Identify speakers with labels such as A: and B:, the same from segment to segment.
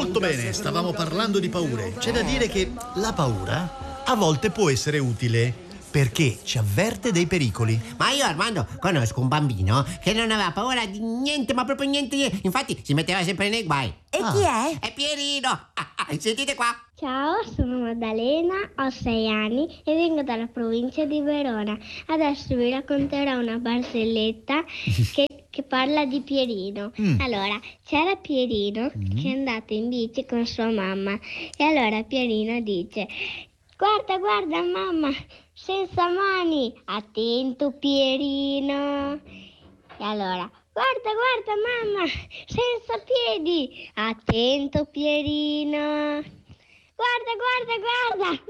A: Molto bene, stavamo parlando di paure. C'è da dire che la paura a volte può essere utile perché ci avverte dei pericoli.
B: Ma io, Armando, conosco un bambino che non aveva paura di niente, ma proprio niente. Infatti si metteva sempre nei guai.
C: E chi è?
B: È Pierino. Sentite qua.
D: Ciao, sono Maddalena, ho 6 anni e vengo dalla provincia di Verona. Adesso vi racconterò una barzelletta che parla di Pierino. Allora, c'era Pierino che è andato in bici con sua mamma e allora Pierino dice: guarda, guarda mamma, senza mani, attento Pierino. E allora: guarda, guarda mamma, senza piedi, attento Pierino. Guarda, guarda,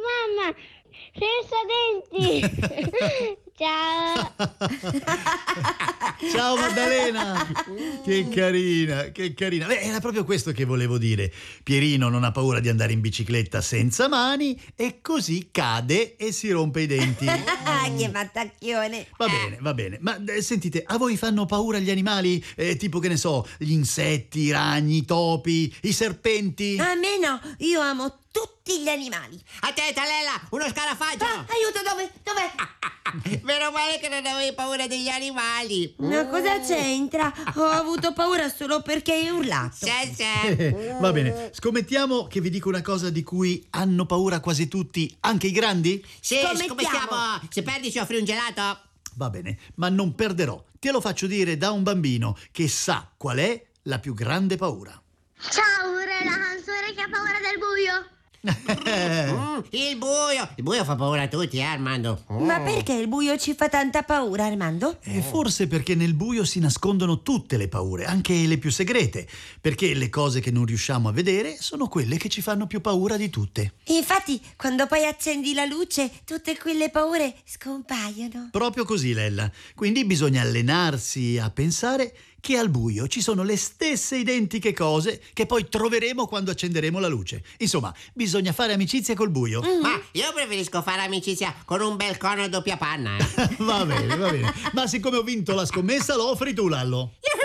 D: guarda, mamma, senza denti. Ciao.
A: Ciao Maddalena. Che carina, che carina. Beh, era proprio questo che volevo dire. Pierino non ha paura di andare in bicicletta senza mani e così cade e si rompe i denti.
C: Che mattacchione.
A: Va bene. Ma sentite, a voi fanno paura gli animali? Tipo, che ne so, gli insetti, i ragni, i topi, i serpenti?
C: A me no, io amo tutti gli animali.
B: A te, Talella, uno scarafaggio.
C: Aiuto, dov'è?
B: Meno male che non avevi paura degli animali.
C: Ma cosa c'entra? Ho avuto paura solo perché hai urlato.
B: Sì.
A: Va bene, scommettiamo che vi dico una cosa di cui hanno paura quasi tutti, anche i grandi?
B: Sì, scommettiamo. Se perdi ci offri un gelato.
A: Va bene, ma non perderò. Te lo faccio dire da un bambino che sa qual è la più grande paura.
D: Ciao, la canzone che ha paura del buio.
B: Il buio fa paura a tutti, Armando.
C: Ma perché il buio ci fa tanta paura, Armando?
A: Forse perché nel buio si nascondono tutte le paure, anche le più segrete, perché le cose che non riusciamo a vedere sono quelle che ci fanno più paura di tutte.
C: Infatti, quando poi accendi la luce, tutte quelle paure scompaiono.
A: Proprio così, Lella. Quindi bisogna allenarsi a pensare che al buio ci sono le stesse identiche cose che poi troveremo quando accenderemo la luce. Insomma, bisogna fare amicizia col buio.
B: Ma io preferisco fare amicizia con un bel cono a doppia panna.
A: Va bene. Ma siccome ho vinto la scommessa, lo offri tu, Lallo.